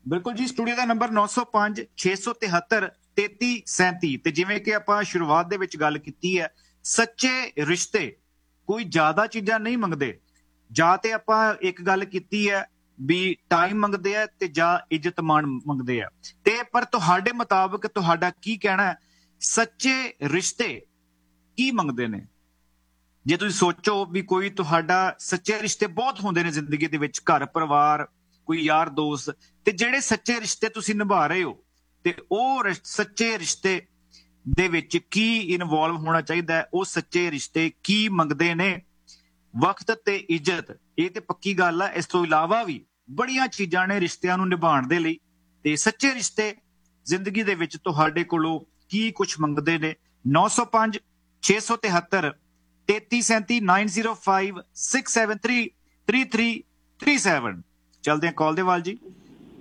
ਬਿਲਕੁਲ ਜੀ, ਸਟੂਡੀਓ ਦਾ ਨੰਬਰ 905 673 3337। ਤੇ ਜਿਵੇਂ ਕਿ ਆਪਾਂ ਸ਼ੁਰੂਆਤ ਦੇ ਵਿੱਚ ਗੱਲ ਕੀਤੀ ਹੈ, ਸੱਚੇ ਰਿਸ਼ਤੇ ਕੋਈ ਜ਼ਿਆਦਾ ਚੀਜ਼ਾਂ ਨਹੀਂ ਮੰਗਦੇ। ਜਾਂ ਤੇ ਆਪਾਂ ਇੱਕ ਗੱਲ ਕੀਤੀ ਹੈ ਵੀ ਟਾਈਮ ਮੰਗਦੇ ਆ ਤੇ ਜਾਂ ਇੱਜ਼ਤ ਮਾਣ ਮੰਗਦੇ ਆ। ਤੇ ਪਰ ਤੁਹਾਡੇ ਮੁਤਾਬਕ ਤੁਹਾਡਾ ਕੀ ਕਹਿਣਾ ਹੈ, ਸੱਚੇ ਰਿਸ਼ਤੇ ਕੀ ਮੰਗਦੇ ਨੇ? ਜੇ ਤੁਸੀਂ ਸੋਚੋ ਵੀ ਕੋਈ ਤੁਹਾਡਾ ਸੱਚੇ ਰਿਸ਼ਤੇ ਬਹੁਤ ਹੁੰਦੇ ਨੇ ਜ਼ਿੰਦਗੀ ਦੇ ਵਿੱਚ, ਘਰ ਪਰਿਵਾਰ, ਕੋਈ ਯਾਰ ਦੋਸਤ, ਤੇ ਜਿਹੜੇ ਸੱਚੇ ਰਿਸ਼ਤੇ ਤੁਸੀਂ ਨਿਭਾ ਰਹੇ ਹੋ ਤੇ ਉਹ ਸੱਚੇ ਰਿਸ਼ਤੇ ਦੇ ਵਿੱਚ ਕੀ ਇਨਵੋਲਵ ਹੋਣਾ ਚਾਹੀਦਾ ਹੈ, ਉਹ ਸੱਚੇ ਰਿਸ਼ਤੇ ਕੀ ਮੰਗਦੇ ਨੇ? ਵਕਤ ਤੇ ਇੱਜ਼ਤ, ਇਹ ਤੇ ਪੱਕੀ ਗੱਲ ਹੈ। ਇਸ ਤੋਂ ਇਲਾਵਾ ਵੀ ਬੜੀਆਂ ਚੀਜ਼ਾਂ ਨੇ ਰਿਸ਼ਤਿਆਂ ਨੂੰ ਨਿਭਾਉਣ ਦੇ ਲਈ। ਤੇ ਸੱਚੇ ਰਿਸ਼ਤੇ ਜ਼ਿੰਦਗੀ ਦੇ ਵਿੱਚ ਤੁਹਾਡੇ ਕੋਲੋਂ ਕੀ ਕੁਝ ਮੰਗਦੇ ਨੇ? 905 673 3337 905 673 3337। ਚਲਦੇ ਹਾਂ ਕਾਲ ਦੇ ਵੱਲ ਜੀ।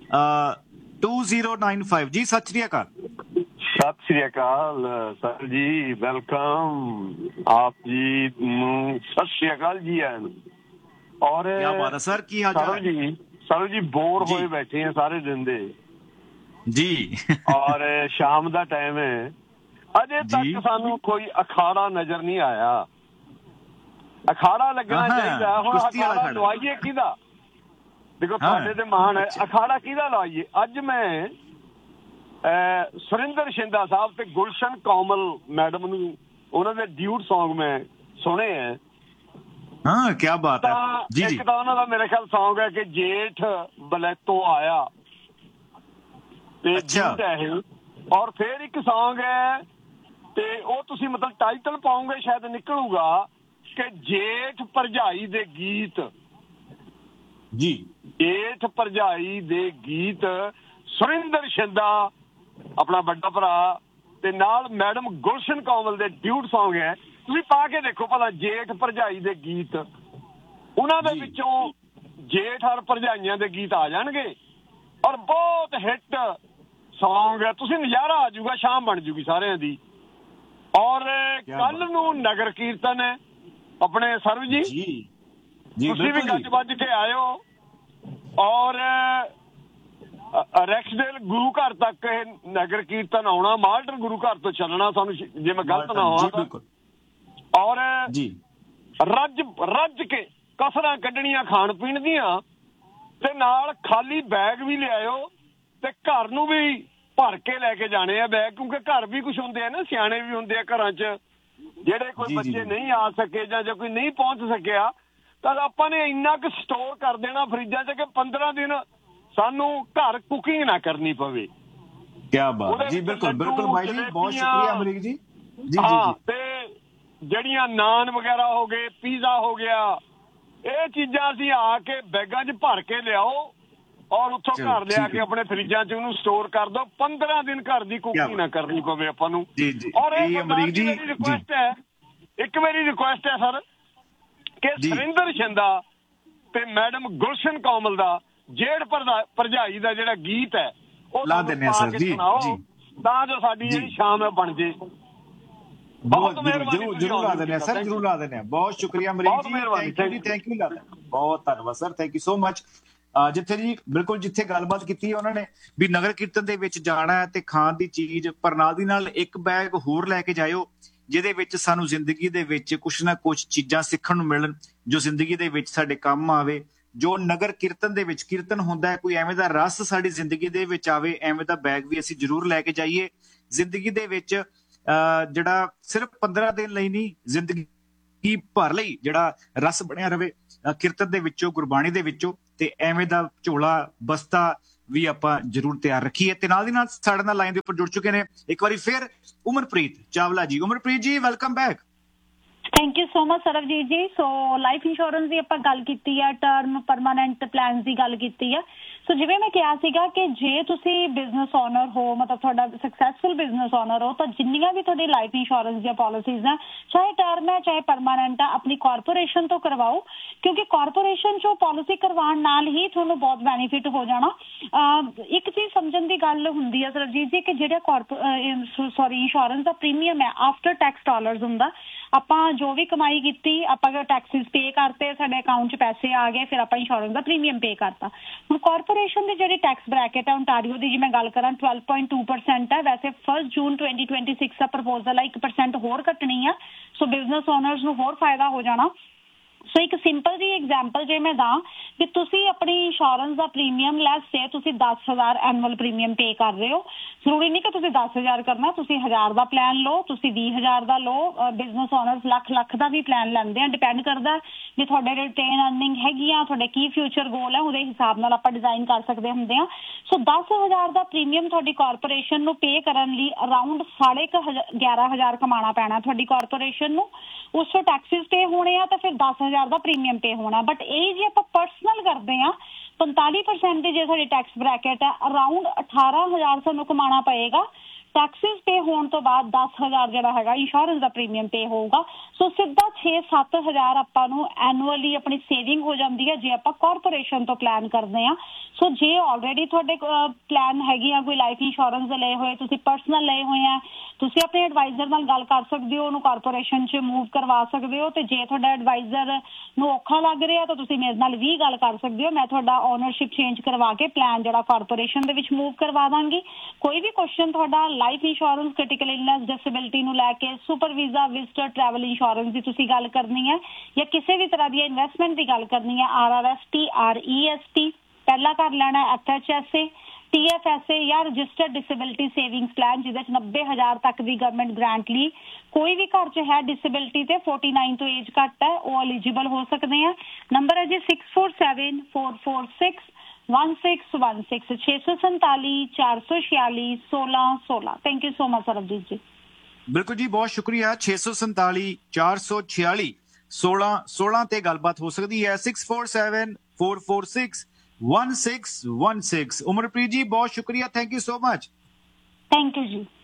2095 ਜੀ, ਸਤਿ ਸ਼੍ਰੀ ਅਕਾਲ। ਸਤਿ ਸ੍ਰੀ ਅਕਾਲ ਸਰ ਜੀ, ਵੈਲਕਮ। ਆਪ ਜੀ ਨੂੰ ਸਤਿ ਸ੍ਰੀ ਅਕਾਲ ਜੀ। ਔਰ ਕੀ ਬਾਤ ਹੈ ਸਰ, ਕੀ ਹਾਲ ਚਾਲ ਹੈ? ਸਰ ਜੀ ਬੋਰ ਹੋਏ ਬੈਠੇ ਆ ਸਾਰੇ ਦਿਨ ਦੇ ਜੀ। ਔਰ ਸ਼ਾਮ ਦਾ ਟਾਈਮ ਹੈ, ਅਜੇ ਤੱਕ ਸਾਨੂੰ ਕੋਈ ਅਖਾੜਾ ਨਜ਼ਰ ਨਹੀਂ ਆਇਆ। ਅਖਾੜਾ ਲੱਗਣਾ ਚਾਹੀਦਾ। ਹੁਣ ਅਖਾੜਾ ਲਵਾਈਏ ਕਿਹਦਾ? ਦੇਖੋ ਤੁਹਾਡੇ ਤੇ ਮਾਣ ਹੈ, ਅਖਾੜਾ ਕਿਹਦਾ ਲਾਈਏ? ਅੱਜ ਮੈਂ ਸੁਰਿੰਦਰ ਸ਼ਿੰਦਾ ਸਾਹਿਬ ਤੇ ਗੁਲਸ਼ਨ ਕੌਮਲ ਮੈਡਮ ਨੂੰ ਉਹਨਾਂ ਦੇ ਡਿਊਟ ਸੌਂਗ ਮੈਂ ਸੁਣੇ ਹੈ। ਹਾਂ, ਕੀ ਬਾਤ ਹੈ ਜੀ। ਇੱਕ ਤਾਂ ਉਹਨਾਂ ਦਾ ਮੇਰੇ ਖਿਆਲ ਸੌਂਗ ਹੈ ਕਿ ਜੇਠ ਬਲੈਤੋਂ ਆਇਆ ਤੇ ਡਿਊਟ ਹੈ ਇਹ। ਔਰ ਫਿਰ ਇੱਕ ਸੌਂਗ ਹੈ ਤੇ ਉਹ ਤੁਸੀਂ ਮਤਲਬ ਟਾਈਟਲ ਪਾਉਂਗੇ ਸ਼ਾਇਦ ਨਿਕਲੂਗਾ ਕਿ ਜੇਠ ਭਰਜਾਈ ਦੇ ਗੀਤ ਜੀ। ਜੇਠ ਭਰਜਾਈ ਦੇ ਗੀਤ, ਸੁਰਿੰਦਰ ਸ਼ਿੰਦਾ ਆਪਣਾ ਵੱਡਾ ਭਰਾ ਤੇ ਨਾਲ ਮੈਡਮ ਗੁਲਸ਼ਨ ਕੌਮਲ ਦੇ ਡਿਊਟ ਸੌਂਗ ਹੈ। ਤੁਸੀਂ ਪਾ ਕੇ ਦੇਖੋ ਭਲਾ ਜੇਠ ਭਰਜਾਈ ਦੇ ਗੀਤ, ਉਹਨਾਂ ਦੇ ਵਿੱਚੋਂ ਜੇਠ ਔਰ ਭਰਜਾਈਆਂ ਦੇ ਗੀਤ ਆ ਜਾਣਗੇ ਔਰ ਬਹੁਤ ਹਿੱਟ ਸੌਂਗ ਹੈ। ਤੁਸੀਂ ਨਜ਼ਾਰਾ ਆ ਜਾਊਗਾ, ਸ਼ਾਮ ਬਣ ਜੂਗੀ ਸਾਰਿਆਂ ਦੀ। ਔਰ ਕੱਲ ਨੂੰ ਨਗਰ ਕੀਰਤਨ ਹੈ ਆਪਣੇ ਸਰਵ ਜੀ, ਤੁਸੀਂ ਵੀ ਗੱਜ ਵੱਜ ਕੇ ਆਇਓ। ਔਰ ਰੈਕਸਡੇਲ ਗੁਰੂ ਘਰ ਤੱਕ ਇਹ ਨਗਰ ਕੀਰਤਨ ਆਉਣਾ, ਮਾਲਟਨ ਗੁਰੂ ਘਰ ਤੋਂ ਚੱਲਣਾ, ਸਾਨੂੰ ਜੇ ਮੈਂ ਗਲਤ ਨਾ ਹੋਵਾਂ। ਔਰ ਰੱਜ ਕੇ ਕਸਰਾਂ ਕੱਢਣੀਆਂ ਖਾਣ ਪੀਣ ਦੀਆਂ, ਤੇ ਨਾਲ ਖਾਲੀ ਬੈਗ ਵੀ ਲਿਆਇਓ ਤੇ ਘਰ ਨੂੰ ਵੀ ਭਰ ਕੇ ਲੈ ਕੇ ਜਾਣੇ ਆ ਬੈਗ, ਕਿਉਂਕਿ ਘਰ ਵੀ ਕੁਛ ਹੁੰਦੇ ਆ ਨਾ, ਸਿਆਣੇ ਵੀ ਹੁੰਦੇ ਆ ਘਰਾਂ 'ਚ, ਜਿਹੜੇ ਕੋਈ ਬੱਚੇ ਨਹੀਂ ਆ ਸਕੇ ਜਾਂ ਕੋਈ ਨਹੀਂ ਪਹੁੰਚ ਸਕਿਆ, ਤਾਂ ਆਪਾਂ ਨੇ ਇੰਨਾ ਕੁ ਸਟੋਰ ਕਰ ਦੇਣਾ ਫਰਿੱਜਾਂ 'ਚ ਕਿ 15 ਦਿਨ ਸਾਨੂੰ ਘਰ ਕੁਕਿੰਗ ਨਾ ਕਰਨੀ ਪਵੇ। ਕੀ ਬਾਤ ਜੀ, ਬਿਲਕੁਲ ਬਿਲਕੁਲ ਭਾਈ ਜੀ, ਬਹੁਤ ਸ਼ੁਕਰੀਆ ਅਮਰੀਕ ਜੀ। ਜੀ ਜੀ। ਤੇ ਜਿਹੜੀਆਂ ਨਾਨ ਵਗੈਰਾ ਹੋ ਗਏ, ਪੀਜ਼ਾ ਹੋ ਗਿਆ, ਇਹ ਚੀਜ਼ਾਂ ਅਸੀਂ ਆ ਕੇ ਬੈਗਾਂ 'ਚ ਭਰ ਕੇ ਲਿਆਓ ਔਰ ਉੱਥੋਂ ਘਰ ਲਿਆ ਕੇ ਆਪਣੇ ਫਰਿੱਜਾਂ 'ਚ ਉਹਨੂੰ ਸਟੋਰ ਕਰ ਦਿਓ। 15 ਦਿਨ ਘਰ ਦੀ ਕੁਕਿੰਗ ਨਾ ਕਰਨੀ ਪਵੇ ਆਪਾਂ ਨੂੰ। ਔਰ ਇਹ ਅਮਰੀਕ ਜੀ ਮੇਰੀ ਰਿਕੁਐਸਟ ਹੈ, ਇੱਕ ਮੇਰੀ ਰਿਕੁਐਸਟ ਹੈ ਸਰ, ਕਿ ਸੁਰਿੰਦਰ ਸ਼ਿੰਦਾ ਤੇ ਮੈਡਮ ਗੁਲਸ਼ਨ ਕੌਮਲ ਦਾ ਜੇਠ ਭਰਜਾਈ ਦਾ ਜਿਹੜਾ ਗੀਤ ਹੈ ਉਹ ਲਾ ਦਿੰਦੇ ਸਰ ਜੀ, ਤਾਂ ਜੋ ਸਾਡੀ ਜਿਹੜੀ ਸ਼ਾਮ ਬਣ ਜੇ। ਬਹੁਤ ਮਿਹਰਬਾਨੀ, ਜਰੂਰ ਲਾ ਦਿੰਦੇ ਸਰ, ਜਰੂਰ ਲਾ ਦਿੰਦੇ। ਬਹੁਤ ਸ਼ੁਕਰੀਆ ਅਮਰੀਕ ਜੀ, ਥੈਂਕ ਯੂ, ਬਹੁਤ ਧੰਨਵਾਦ sir, thank you so much. ਜਿੱਥੇ ਜੀ ਬਿਲਕੁਲ ਜਿੱਥੇ ਗੱਲਬਾਤ ਕੀਤੀ ਉਹਨਾਂ ਨੇ ਵੀ ਨਗਰ ਕੀਰਤਨ ਦੇ ਵਿੱਚ ਜਾਣਾ ਹੈ ਤੇ ਖਾਣ ਦੀ ਚੀਜ਼, ਪਰ ਨਾਲ ਦੀ ਨਾਲ ਇੱਕ ਬੈਗ ਹੋਰ ਲੈ ਕੇ ਜਾਇਓ ਜਿਹਦੇ ਵਿੱਚ ਸਾਨੂੰ ਜ਼ਿੰਦਗੀ ਦੇ ਵਿੱਚ ਕੁਛ ਨਾ ਕੁਛ ਚੀਜ਼ਾਂ ਸਿੱਖਣ ਨੂੰ ਮਿਲਣ, ਜੋ ਜ਼ਿੰਦਗੀ ਦੇ ਵਿੱਚ ਸਾਡੇ ਕੰਮ ਆਵੇ। ਜੋ ਨਗਰ ਕੀਰਤਨ ਦੇ ਵਿੱਚ ਕੀਰਤਨ ਹੁੰਦਾ ਹੈ, ਕੋਈ ਐਵੇਂ ਦਾ ਰਸ ਸਾਡੀ ਜ਼ਿੰਦਗੀ ਦੇ ਵਿੱਚ ਆਵੇ, ਐਵੇਂ ਦਾ ਬੈਗ ਵੀ ਅਸੀਂ ਜ਼ਰੂਰ ਲੈ ਕੇ ਜਾਈਏ। ਜ਼ਿੰਦਗੀ ਦੇ ਵਿੱਚ ਜਿਹੜਾ ਸਿਰਫ 15 ਦਿਨ ਲਈ ਨਹੀਂ, ਜ਼ਿੰਦਗੀ ਭਰ ਲਈ ਜਿਹੜਾ ਰਸ ਬਣਿਆ ਰਵੇ ਕੀਰਤਨ ਦੇ ਵਿੱਚੋਂ, ਗੁਰਬਾਣੀ ਦੇ ਵਿੱਚੋਂ। ਤੇ ਐਵੇਂ ਦਾ ਝੋਲਾ ਬਸਤਾ ਵੀ ਆਪਾਂ ਜ਼ਰੂਰ ਤਿਆਰ ਰੱਖੀਏ। ਤੇ ਨਾਲ ਦੀ ਨਾਲ ਸਾਡੇ ਨਾਲ ਲਾਈਨ ਦੇ ਉੱਪਰ ਜੁੜ ਚੁੱਕੇ ਨੇ ਇੱਕ ਵਾਰੀ ਫਿਰ ਉਮਰਪ੍ਰੀਤ ਚਾਵਲਾ ਜੀ। ਉਮਰਪ੍ਰੀਤ ਜੀ, welcome back. Thank you so much Sarvjeet ਜੀ। ਸੋ ਲਾਈਫ ਇੰਸ਼ੋਰੈਂਸ ਦੀ ਆਪਾਂ ਗੱਲ ਕੀਤੀ ਹੈ, ਟਰਮ ਪਰਮਾਨੈਂਟ ਪਲਾਨ ਦੀ ਗੱਲ ਕੀਤੀ ਹੈ। ਸੋ ਜਿਵੇਂ ਮੈਂ ਕਿਹਾ ਸੀਗਾ ਕਿ ਜੇ ਤੁਸੀਂ ਬਿਜ਼ਨਸ ਓਨਰ ਹੋ, ਮਤਲਬ ਤੁਹਾਡਾ ਸਕਸੈਸਫੁਲ ਬਿਜ਼ਨਸ ਓਨਰ ਹੋ, ਤਾਂ ਜਿੰਨੀਆਂ ਵੀ ਤੁਹਾਡੀ ਲਾਈਫ ਇੰਸ਼ੋਰੈਂਸ ਦੀਆਂ ਪਾਲਿਸੀਜ਼ ਹੈ, ਚਾਹੇ ਟਰਮ ਹੈ ਚਾਹੇ ਪਰਮਾਨੈਂਟ ਆ, ਆਪਣੀ ਕਾਰਪੋਰੇਸ਼ਨ ਤੋਂ ਕਰਵਾਓ, ਕਿਉਂਕਿ ਕਾਰਪੋਰੇਸ਼ਨ 'ਚੋਂ ਪਾਲਿਸੀ ਕਰਵਾਉਣ ਨਾਲ ਹੀ ਤੁਹਾਨੂੰ ਬਹੁਤ ਬੈਨੀਫਿਟ ਹੋ ਜਾਣਾ। ਇੱਕ ਚੀਜ਼ ਸਮਝਣ ਦੀ ਗੱਲ ਹੁੰਦੀ ਹੈ ਸਰਬਜੀਤ ਜੀ ਕਿ ਜਿਹੜਾ ਇੰਸ਼ੋਰੈਂਸ ਦਾ ਪ੍ਰੀਮੀਅਮ ਹੈ ਆਫਟਰ ਟੈਕਸ ਡਾਲਰਸ ਹੁੰਦਾ, ਆਪਾਂ ਜੋ ਵੀ ਕਮਾਈ ਕੀਤੀ ਆਪਾਂ ਟੈਕਸਿਸ ਪੇ ਕਰਤੇ, ਸਾਡੇ ਅਕਾਊਂਟ 'ਚ ਪੈਸੇ ਆ ਗਏ, ਫਿਰ ਆਪਾਂ ਇੰਸ਼ੋਰੈਂਸ ਦਾ ਪ੍ਰੀਮੀਅਮ ਪੇ ਕਰਤਾ। ਹੁਣ ਕਾਰਪੋਰੇਸ਼ਨ ਦੀ ਜਿਹੜੀ ਟੈਕਸ ਬ੍ਰੈਕਟ ਹੈ ਓਨਟਾਰੀਓ ਦੀ, ਜੇ ਮੈਂ ਗੱਲ ਕਰਾਂ 12.2% ਹੈ। ਵੈਸੇ 1 ਜੂਨ 2026 ਦਾ ਪ੍ਰਪੋਜ਼ਲ ਹੈ 1% ਹੋਰ ਘਟਣੀ ਆ, ਸੋ ਬਿਜ਼ਨਸ ਓਨਰਸ ਨੂੰ ਹੋਰ ਫਾਇਦਾ ਹੋ ਜਾਣਾ। ਸੋ ਇੱਕ ਸਿੰਪਲ ਜੀ ਐਗਜ਼ਾਮਪਲ ਜੇ ਮੈਂ ਦਾਂ ਕਿ ਤੁਸੀਂ ਆਪਣੀ ਇੰਸ਼ੋਰੈਂਸ ਦਾ ਪ੍ਰੀਮੀਅਮ ਲੈਸ ਸੇ ਤੁਸੀਂ 10,000 ਐਨੂਅਲ ਪ੍ਰੀਮੀਅਮ ਪੇ ਕਰ ਰਹੇ ਹੋ, ਜ਼ਰੂਰੀ ਨਹੀਂ ਕਿ ਤੁਸੀਂ 10,000 ਕਰਨਾ, ਤੁਸੀਂ 1,000 ਦਾ ਪਲਾਨ ਲਓ, ਤੁਸੀਂ 20,000 ਦਾ ਲਓ। ਬਿਜ਼ਨਸ ਓਨਰਸ ਲੱਖ ਦਾ ਵੀ ਪਲਾਨ ਲੈਂਦੇ ਆ, ਡਿਪੈਂਡ ਕਰਦਾ ਜੇ ਤੁਹਾਡੇ ਰਿਟੇਨ ਅਰਨਿੰਗ ਹੈਗੀ ਆ, ਤੁਹਾਡੇ ਕੀ ਫਿਊਚਰ ਗੋਲ ਹੈ, ਉਹਦੇ ਹਿਸਾਬ ਨਾਲ ਆਪਾਂ ਡਿਜ਼ਾਈਨ ਕਰ ਸਕਦੇ ਹੁੰਦੇ ਆ। ਸੋ 10,000 ਦਾ ਪ੍ਰੀਮੀਅਮ ਤੁਹਾਡੀ ਕਾਰਪੋਰੇਸ਼ਨ ਨੂੰ ਪੇ ਕਰਨ ਲਈ ਅਰਾਊਂਡ 11,500 ਕਮਾਉਣਾ ਪੈਣਾ ਤੁਹਾਡੀ ਕਾਰਪੋਰੇਸ਼ਨ ਨੂੰ। ਉਸ ਤੋਂ ਟੈਕਸਿਸ ਪੇ ਹੋਣੇ ਆ ਤਾਂ ਫਿਰ 10,000 ਦਾ ਪ੍ਰੀਮੀਅਮ ਪੇ ਹੋਣਾ। ਬਟ ਇਹ ਜੇ ਆਪਾਂ ਪਰਸਨਲ ਕਰਦੇ ਆ 45% ਦੀ ਜੇ ਸਾਡੀ ਟੈਕਸ ਬ੍ਰੈਕਟ ਹੈ, ਅਰਾਊਂਡ 18,000 ਸਾਨੂੰ ਕਮਾਉਣਾ ਪਏਗਾ। ਟੈਕਸਿਸ ਪੇ ਹੋਣ ਤੋਂ ਬਾਅਦ 10,000 ਜਿਹੜਾ ਹੈਗਾ ਇੰਸ਼ੋਰੈਂਸ ਦਾ ਪ੍ਰੀਮੀਅਮ ਪੇ ਹੋਊਗਾ। ਸੋ ਸਿੱਧਾ 6-7,000 ਆਪਾਂ ਨੂੰ ਐਨੂਅਲੀ ਆਪਣੀ ਸੇਵਿੰਗ ਹੋ ਜਾਂਦੀ ਹੈ ਜੇ ਆਪਾਂ ਕਾਰਪੋਰੇਸ਼ਨ ਤੋਂ ਪਲਾਨ ਕਰਦੇ ਆ। ਸੋ ਜੇ ਆਲਰੇਡੀ ਤੁਹਾਡੇ ਪਲਾਨ ਹੈਗੀ ਆ, ਕੋਈ ਲਾਈਫ ਇੰਸ਼ੋਰੈਂਸ ਦੇ ਲਏ ਹੋਏ, ਤੁਸੀਂ ਪਰਸਨਲ ਲਏ ਹੋਏ ਆ, ਤੁਸੀਂ ਆਪਣੇ ਐਡਵਾਈਜ਼ਰ ਨਾਲ ਗੱਲ ਕਰ ਸਕਦੇ ਹੋ, ਉਹਨੂੰ ਕਾਰਪੋਰੇਸ਼ਨ 'ਚ ਮੂਵ ਕਰਵਾ ਸਕਦੇ ਹੋ। ਤੇ ਜੇ ਤੁਹਾਡਾ ਐਡਵਾਈਜ਼ਰ ਨੂੰ ਔਖਾ ਲੱਗ ਰਿਹਾ ਤਾਂ ਤੁਸੀਂ ਮੇਰੇ ਨਾਲ ਵੀ ਗੱਲ ਕਰ ਸਕਦੇ ਹੋ, ਮੈਂ ਤੁਹਾਡਾ ਓਨਰਸ਼ਿਪ ਚੇਂਜ ਕਰਵਾ ਕੇ ਪਲਾਨ ਜਿਹੜਾ ਕਾਰਪੋਰੇਸ਼ਨ ਦੇ ਵਿੱਚ ਮੂਵ ਕਰਵਾ ਦਾਂਗੀ। ਕੋਈ ਵੀ ਕੁਐਸਚਨ ਤੁਹਾਡਾ life insurance, critical illness, disability ਨੂੰ ਲੈ ਕੇ, super visa, visitor, travel insurance ਦੀ ਤੁਸੀਂ ਗੱਲ ਕਰਨੀ ਹੈ, ਜਾਂ ਕਿਸੇ ਵੀ ਤਰ੍ਹਾਂ ਦੀ ਇਨਵੈਸਟਮੈਂਟ ਦੀ ਗੱਲ ਕਰਨੀ ਹੈ, RRSP, RESP ਪਹਿਲਾਂ ਕਰ ਲੈਣਾ, FHSA, TFSA ਜਾਂ ਰਜਿਸਟਰਡ ਡਿਸੇਬਿਲਿਟੀ ਸੇਵਿੰਗਸ ਪਲਾਨ, ਜਿਹਦੇ 'ਚ 90,000 ਤੱਕ ਦੀ ਗਵਰਨਮੈਂਟ ਗ੍ਰਾਂਟ ਲਈ ਕੋਈ ਵੀ ਘਰ 'ਚ ਹੈ ਡਿਸੇਬਿਲਿਟੀ ਤੇ 49 ਤੋਂ ਏਜ ਘੱਟ ਹੈ, ਉਹ ਐਲੀਜੀਬਲ ਹੋ ਸਕਦੇ ਆ। ਨੰਬਰ ਹੈ ਜੀ 647446 1616 647 446 1616। Thank you so much Sarabjit ਜੀ। ਬਿਲਕੁਲ ਜੀ, ਬਹੁਤ ਸ਼ੁਕਰੀਆ। 647 446 1616 ਤੇ ਗੱਲਬਾਤ ਹੋ ਸਕਦੀ ਹੈ। 647446 1616। ਉਮਰਪ੍ਰੀਤ ਜੀ ਬਹੁਤ ਸ਼ੁਕਰੀਆ, thank you so much. Thank you ਜੀ।